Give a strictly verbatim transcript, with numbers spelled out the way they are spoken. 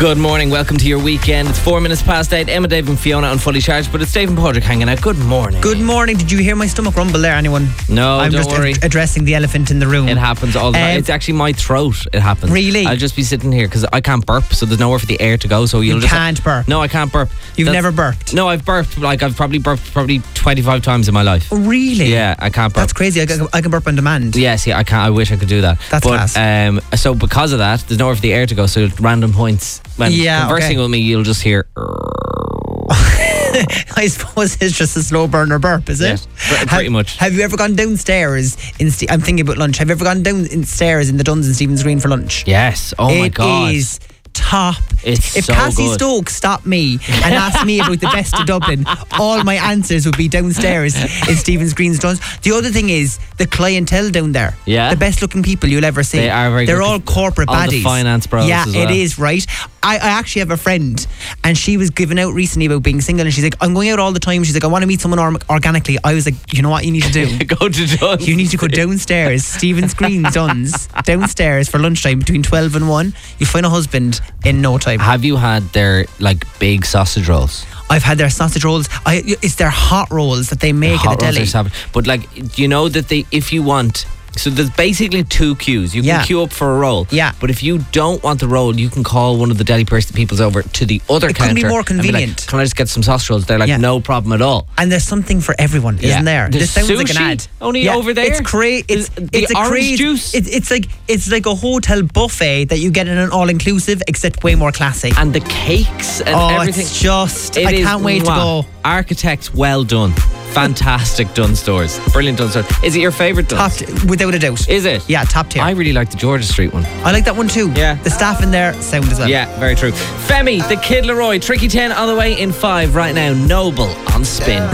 Good morning, welcome to your weekend. It's four minutes past eight. Emma, Dave and Fiona on Fully Charged, but it's Dave and Padraig hanging out. Good morning. Good morning. Did you hear my stomach rumble there, anyone? No, I'm don't just worry. ad- addressing the elephant in the room. It happens all the time. Um, It's actually my throat. It happens. Really? I'll just be sitting here because I can't burp, so there's nowhere for the air to go. So you'll You just can't burp? No, I can't burp. You've That's- never burped? No, I've burped. Like I've probably burped probably twenty-five times in my life. Oh, really? Yeah, I can't burp. That's crazy. I can, I can burp on demand. Yes, yeah, I can't. I wish I could do that. That's but, class. Um, so because of that, there's nowhere for the air to go. So at random points, when Yeah, conversing okay. with me, you'll just hear. I suppose it's just a slow burner burp, is it? Yeah, pr- pretty have, much. Have you ever gone downstairs in Ste- I'm thinking about lunch. Have you ever gone downstairs in the Duns in Stephen's Green for lunch? Yes. Oh my god. It is top. It's if so Cassie good. Stokes stopped me and asked me about the best of Dublin, all my answers would be downstairs in Stephen's Green's Duns. The other thing is the clientele down there. Yeah. The best looking people you'll ever see. They are very They're good. all corporate All the baddies. finance bros Yeah, as well. it is, right? I, I actually have a friend and she was giving out recently about being single and she's like, I'm going out all the time. She's like, I want to meet someone or- organically. I was like, you know what you need to do? Go to Duns. You need to go downstairs, Stephen's Green Duns, downstairs for lunchtime between twelve and one. You find a husband in no time. Have you had their like big sausage rolls? I've had their sausage rolls. I, it's their hot rolls that they make Hot at the rolls deli. are savage. But like, do you know that they, if you want, so there's basically two queues. You can Yeah. queue up for a roll. Yeah. But if you don't want the roll, you can call one of the deli person people's over to the other It counter. couldn't be more and like, convenient. Can I just get some sausage rolls? They're like, Yeah. no problem at all. And there's something for everyone, Yeah. isn't there? There's this sounds like an sushi ad. only over there? It's crazy. It's, The- the it's a orange crazy juice? It's, it's like it's like a hotel buffet that you get in an all-inclusive, except way more classy. And the cakes and oh, everything. it's just It I is- can't wait mwah. to go. Architects, well done. Fantastic Dunn stores. Brilliant Dunn stores. Is it your favourite Dunn? Top, t- without a doubt. Is it? Yeah, top tier. I I, really like the Georgia Street one. like that one too. Yeah. The staff in there sound as well. Yeah, very true. Femi, the Kid Leroy, Tricky ten on the way in five right now. Noble on Spin.